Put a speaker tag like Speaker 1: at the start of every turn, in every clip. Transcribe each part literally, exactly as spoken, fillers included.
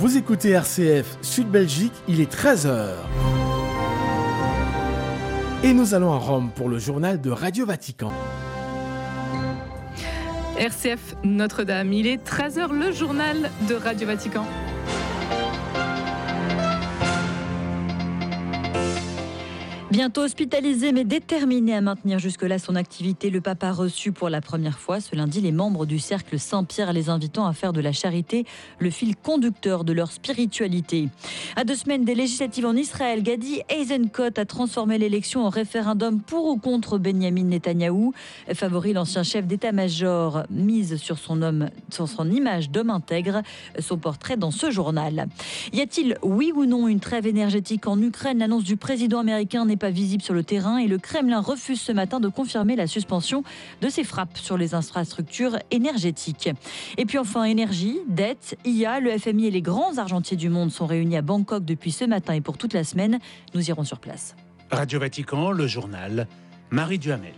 Speaker 1: Vous écoutez R C F Sud Belgique, il est treize heures. Et nous allons à Rome pour le journal de Radio Vatican.
Speaker 2: R C F Notre-Dame, il est treize heures, le journal de Radio Vatican.
Speaker 3: Bientôt hospitalisé mais déterminé à maintenir jusque-là son activité, le pape a reçu pour la première fois ce lundi les membres du cercle Saint-Pierre, les invitant à faire de la charité le fil conducteur de leur spiritualité. À deux semaines des législatives en Israël, Gadi Eisenkot a transformé l'élection en référendum pour ou contre Benyamin Netanyahou. Favori, l'ancien chef d'état-major mise sur son, homme, sur son image d'homme intègre, son portrait dans ce journal. Y a-t-il, oui ou non, une trêve énergétique en Ukraine? L'annonce du président américain n'est pas visible sur le terrain et le Kremlin refuse ce matin de confirmer la suspension de ses frappes sur les infrastructures énergétiques. Et puis enfin, énergie, dette, I A, le F M I et les grands argentiers du monde sont réunis à Bangkok depuis ce matin et pour toute la semaine. Nous irons sur place.
Speaker 4: Radio Vatican, le journal, Marie Duhamel.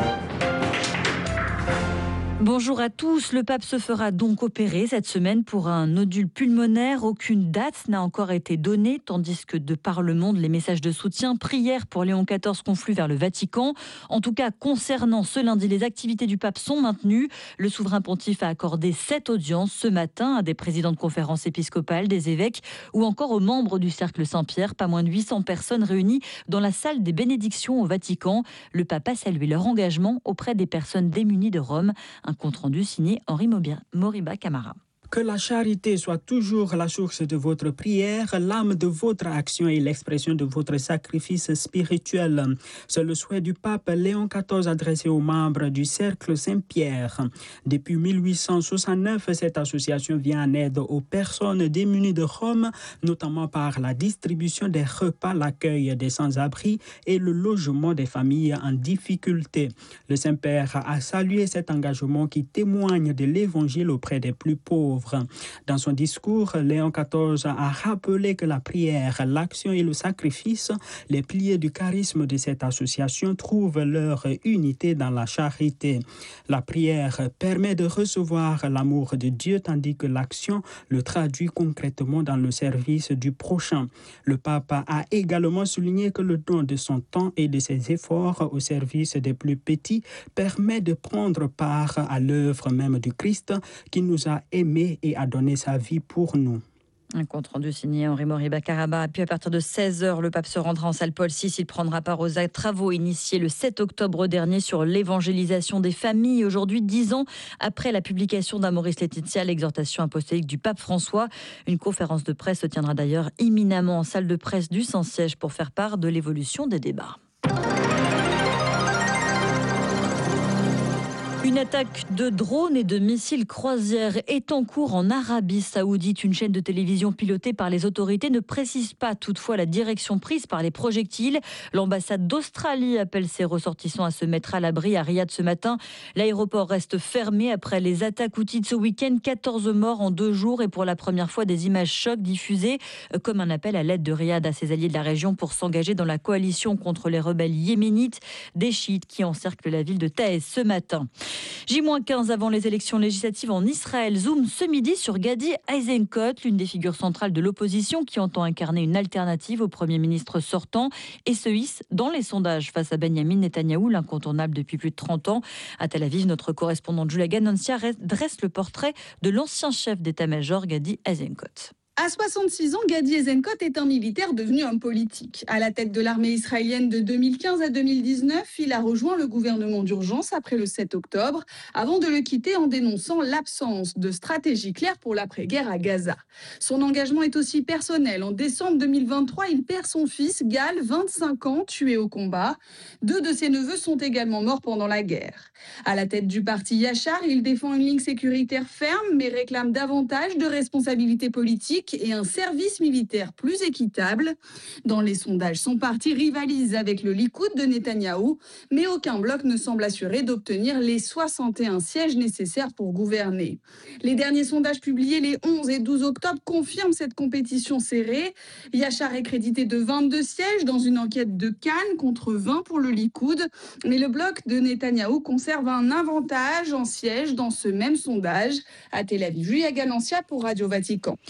Speaker 3: Bonjour à tous. Le pape se fera donc opérer cette semaine pour un nodule pulmonaire. Aucune date n'a encore été donnée, tandis que de par le monde, les messages de soutien, prières pour Léon quatorze confluent vers le Vatican. En tout cas, concernant ce lundi, les activités du pape sont maintenues. Le souverain pontife a accordé sept audiences ce matin à des présidents de conférences épiscopales, des évêques ou encore aux membres du cercle Saint-Pierre. Pas moins de huit cents personnes réunies dans la salle des bénédictions au Vatican. Le pape a salué leur engagement auprès des personnes démunies de Rome. Un compte-rendu signé Henri Moriba Camara.
Speaker 5: Que la charité soit toujours la source de votre prière, l'âme de votre action et l'expression de votre sacrifice spirituel. C'est le souhait du pape Léon quatorze adressé aux membres du Cercle Saint-Pierre. Depuis mille huit cent soixante-neuf, cette association vient en aide aux personnes démunies de Rome, notamment par la distribution des repas, l'accueil des sans-abri et le logement des familles en difficulté. Le Saint-Père a salué cet engagement qui témoigne de l'Évangile auprès des plus pauvres. Dans son discours, Léon quatorze a rappelé que la prière, l'action et le sacrifice, les piliers du charisme de cette association, trouvent leur unité dans la charité. La prière permet de recevoir l'amour de Dieu, tandis que l'action le traduit concrètement dans le service du prochain. Le pape a également souligné que le don de son temps et de ses efforts au service des plus petits permet de prendre part à l'œuvre même du Christ qui nous a aimés et a donné sa vie pour nous.
Speaker 3: Un compte rendu signé Henri Moriba Caraba. Puis à partir de seize heures, le pape se rendra en salle Paul six. Il prendra part aux travaux initiés le sept octobre dernier sur l'évangélisation des familles. Aujourd'hui, dix ans après la publication d'Amoris Laetitia, l'exhortation apostolique du pape François. Une conférence de presse se tiendra d'ailleurs imminemment en salle de presse du Saint-Siège pour faire part de l'évolution des débats. Une attaque de drones et de missiles croisières est en cours en Arabie Saoudite. Une chaîne de télévision pilotée par les autorités ne précise pas toutefois la direction prise par les projectiles. L'ambassade d'Australie appelle ses ressortissants à se mettre à l'abri à Riyad ce matin. L'aéroport reste fermé après les attaques houthies de ce week-end. quatorze morts en deux jours et pour la première fois des images chocs diffusées comme un appel à l'aide de Riyad à ses alliés de la région pour s'engager dans la coalition contre les rebelles yéménites, des chiites qui encerclent la ville de Taïs ce matin. J quinze avant les élections législatives en Israël. Zoom ce midi sur Gadi Eisenkot, l'une des figures centrales de l'opposition qui entend incarner une alternative au Premier ministre sortant et se hisse dans les sondages face à Benyamin Netanyahou, l'incontournable depuis plus de trente ans. À Tel Aviv, notre correspondante Julia Ganancia dresse le portrait de l'ancien chef d'état-major Gadi Eisenkot.
Speaker 6: À soixante-six ans, Gadi Eisenkot est un militaire devenu homme politique. À la tête de l'armée israélienne de deux mille quinze à deux mille dix-neuf, il a rejoint le gouvernement d'urgence après le sept octobre, avant de le quitter en dénonçant l'absence de stratégie claire pour l'après-guerre à Gaza. Son engagement est aussi personnel. En décembre deux mille vingt-trois, il perd son fils, Gal, vingt-cinq ans, tué au combat. Deux de ses neveux sont également morts pendant la guerre. À la tête du parti Yachar, il défend une ligne sécuritaire ferme, mais réclame davantage de responsabilités politiques et un service militaire plus équitable. Dans les sondages, son parti rivalise avec le Likoud de Netanyahou, mais aucun bloc ne semble assuré d'obtenir les soixante et un sièges nécessaires pour gouverner. Les derniers sondages publiés les onze et douze octobre confirment cette compétition serrée. Yachar est crédité de vingt-deux sièges dans une enquête de Cannes contre vingt pour le Likoud, mais le bloc de Netanyahou conserve un avantage en sièges dans ce même sondage. À Tel Aviv, Julia Ganancia pour Radio Vatican.
Speaker 3: Et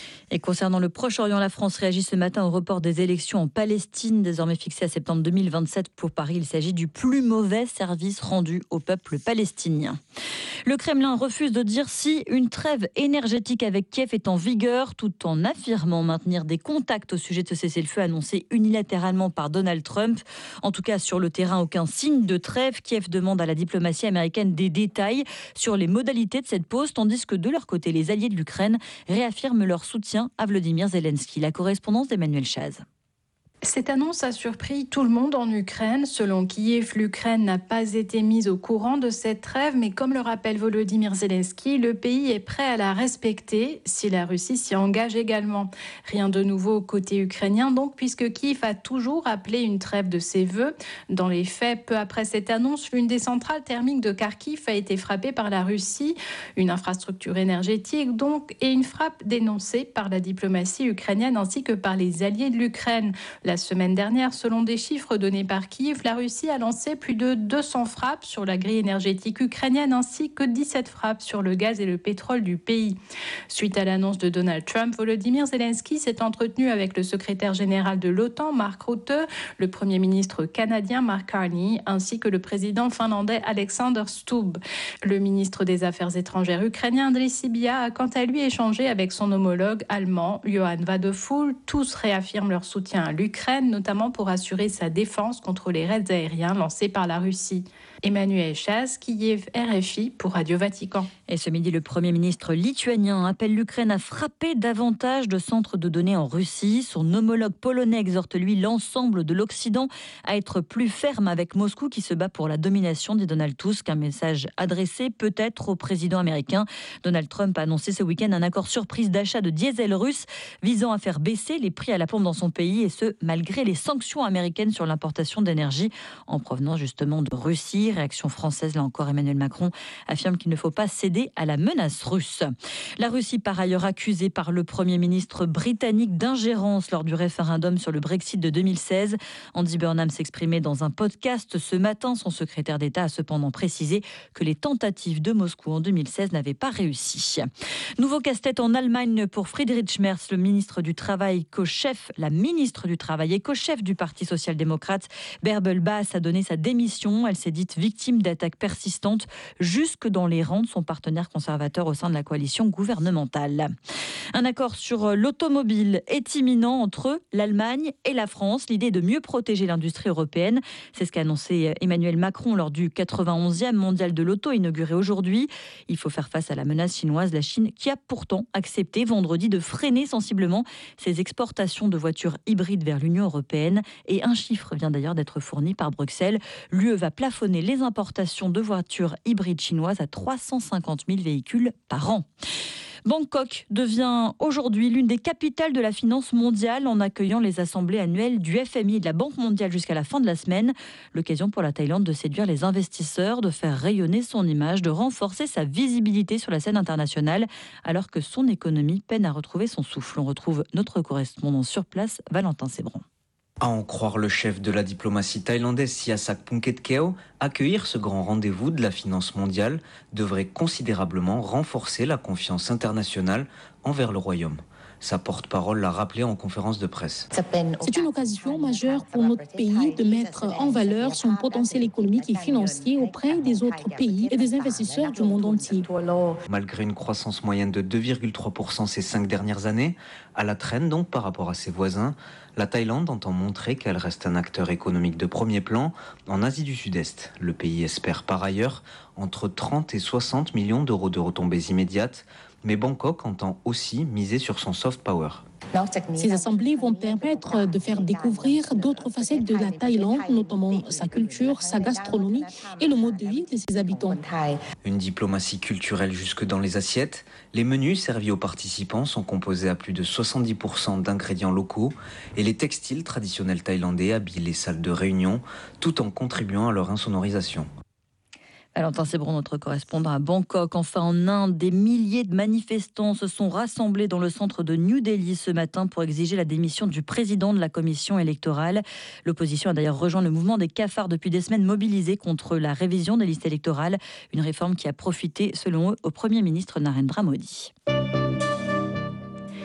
Speaker 3: Concernant le Proche-Orient, la France réagit ce matin au report des élections en Palestine, désormais fixé à septembre deux mille vingt-sept. Pour Paris, il s'agit du plus mauvais service rendu au peuple palestinien. Le Kremlin refuse de dire si une trêve énergétique avec Kiev est en vigueur, tout en affirmant maintenir des contacts au sujet de ce cessez-le-feu annoncé unilatéralement par Donald Trump. En tout cas, sur le terrain, aucun signe de trêve. Kiev demande à la diplomatie américaine des détails sur les modalités de cette pause, tandis que de leur côté, les alliés de l'Ukraine réaffirment leur soutien à Volodymyr Zelensky. La correspondance d'Emmanuel Chaz.
Speaker 7: Cette annonce a surpris tout le monde en Ukraine. Selon Kiev, l'Ukraine n'a pas été mise au courant de cette trêve, mais comme le rappelle Volodymyr Zelensky, le pays est prêt à la respecter si la Russie s'y engage également. Rien de nouveau côté ukrainien donc, puisque Kiev a toujours appelé une trêve de ses vœux. Dans les faits, peu après cette annonce, l'une des centrales thermiques de Kharkiv a été frappée par la Russie, une infrastructure énergétique donc, et une frappe dénoncée par la diplomatie ukrainienne ainsi que par les alliés de l'Ukraine. La semaine dernière, selon des chiffres donnés par Kiev, la Russie a lancé plus de deux cents frappes sur la grille énergétique ukrainienne ainsi que dix-sept frappes sur le gaz et le pétrole du pays. Suite à l'annonce de Donald Trump, Volodymyr Zelensky s'est entretenu avec le secrétaire général de l'OTAN, Mark Rutte, le premier ministre canadien, Mark Carney, ainsi que le président finlandais Alexander Stubb. Le ministre des Affaires étrangères ukrainien, Andriy Sybiha, a quant à lui échangé avec son homologue allemand, Johann Wadephul. Tous réaffirment leur soutien à l'Ukraine, notamment pour assurer sa défense contre les raids aériens lancés par la Russie. Emmanuel Chaz, Kiev, R F I pour Radio Vatican.
Speaker 3: Et ce midi, le Premier ministre lituanien appelle l'Ukraine à frapper davantage de centres de données en Russie. Son homologue polonais exhorte lui l'ensemble de l'Occident à être plus ferme avec Moscou qui se bat pour la domination, dit Donald Tusk. Un message adressé peut-être au président américain. Donald Trump a annoncé ce week-end un accord surprise d'achat de diesel russe visant à faire baisser les prix à la pompe dans son pays, et ce, malgré les sanctions américaines sur l'importation d'énergie en provenance justement de Russie. Réaction française, là encore, Emmanuel Macron affirme qu'il ne faut pas céder à la menace russe. La Russie, par ailleurs, accusée par le Premier ministre britannique d'ingérence lors du référendum sur le Brexit de deux mille seize. Andy Burnham s'exprimait dans un podcast ce matin. Son secrétaire d'État a cependant précisé que les tentatives de Moscou en deux mille seize n'avaient pas réussi. Nouveau casse-tête en Allemagne pour Friedrich Merz, le ministre du Travail, co-chef, la ministre du Travail et co-chef du Parti social-démocrate. Bärbel Baas a donné sa démission. Elle s'est dite victime d'attaques persistantes jusque dans les rangs de son partenaire conservateur au sein de la coalition gouvernementale. Un accord sur l'automobile est imminent entre l'Allemagne et la France. L'idée est de mieux protéger l'industrie européenne. C'est ce qu'a annoncé Emmanuel Macron lors du quatre-vingt-onzième mondial de l'auto inauguré aujourd'hui. Il faut faire face à la menace chinoise, la Chine qui a pourtant accepté vendredi de freiner sensiblement ses exportations de voitures hybrides vers l'Union européenne. Et un chiffre vient d'ailleurs d'être fourni par Bruxelles. L'U E va plafonner les importations de voitures hybrides chinoises à trois cent cinquante mille véhicules par an. Bangkok devient aujourd'hui l'une des capitales de la finance mondiale en accueillant les assemblées annuelles du F M I et de la Banque mondiale jusqu'à la fin de la semaine. L'occasion pour la Thaïlande de séduire les investisseurs, de faire rayonner son image, de renforcer sa visibilité sur la scène internationale alors que son économie peine à retrouver son souffle. On retrouve notre correspondant sur place, Valentin Sébran.
Speaker 8: À en croire le chef de la diplomatie thaïlandaise Sihasak Phuket-Keo, accueillir ce grand rendez-vous de la finance mondiale devrait considérablement renforcer la confiance internationale envers le royaume. Sa porte-parole l'a rappelé en conférence de presse.
Speaker 9: C'est une occasion majeure pour notre pays de mettre en valeur son potentiel économique et financier auprès des autres pays et des investisseurs du monde entier.
Speaker 8: Malgré une croissance moyenne de deux virgule trois pour cent ces cinq dernières années, à la traîne donc par rapport à ses voisins, la Thaïlande entend montrer qu'elle reste un acteur économique de premier plan en Asie du Sud-Est. Le pays espère par ailleurs entre trente et soixante millions d'euros de retombées immédiates, mais Bangkok entend aussi miser sur son soft power.
Speaker 9: Ces assemblées vont permettre de faire découvrir d'autres facettes de la Thaïlande, notamment sa culture, sa gastronomie et le mode de vie de ses habitants.
Speaker 8: Une diplomatie culturelle jusque dans les assiettes. Les menus servis aux participants sont composés à plus de soixante-dix pour cent d'ingrédients locaux et les textiles traditionnels thaïlandais habillent les salles de réunion tout en contribuant à leur insonorisation.
Speaker 3: Valentin Sébron, notre correspondant à Bangkok. Enfin, en Inde, des milliers de manifestants se sont rassemblés dans le centre de New Delhi ce matin pour exiger la démission du président de la commission électorale. L'opposition a d'ailleurs rejoint le mouvement des cafards depuis des semaines mobilisés contre la révision des listes électorales, une réforme qui a profité, selon eux, au Premier ministre Narendra Modi.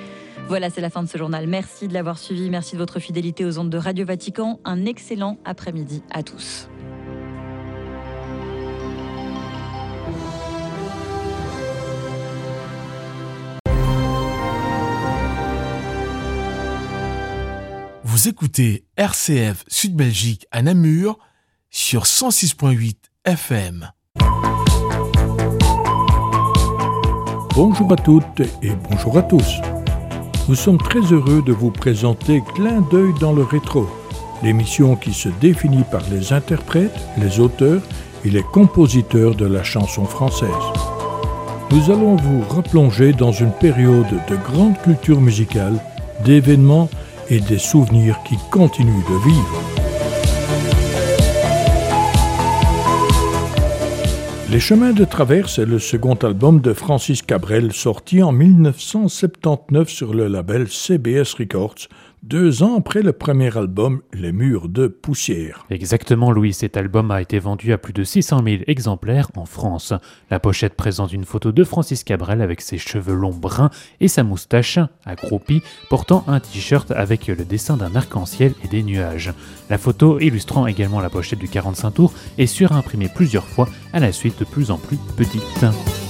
Speaker 3: Voilà, c'est la fin de ce journal. Merci de l'avoir suivi. Merci de votre fidélité aux ondes de Radio Vatican. Un excellent après-midi à tous.
Speaker 1: Vous écoutez R C F Sud-Belgique à Namur sur cent six virgule huit F M.
Speaker 10: Bonjour à toutes et bonjour à tous. Nous sommes très heureux de vous présenter Clin d'œil dans le rétro, l'émission qui se définit par les interprètes, les auteurs et les compositeurs de la chanson française. Nous allons vous replonger dans une période de grande culture musicale, d'événements et des souvenirs qui continuent de vivre. Les Chemins de Traverse est le second album de Francis Cabrel, sorti en dix-neuf cent soixante-dix-neuf sur le label C B S Records, deux ans après le premier album, Les Murs de Poussière.
Speaker 11: Exactement, Louis, cet album a été vendu à plus de six cent mille exemplaires en France. La pochette présente une photo de Francis Cabrel avec ses cheveux longs bruns et sa moustache accroupie, portant un t-shirt avec le dessin d'un arc-en-ciel et des nuages. La photo, illustrant également la pochette du quarante-cinq tours, est surimprimée plusieurs fois à la suite de plus en plus petite.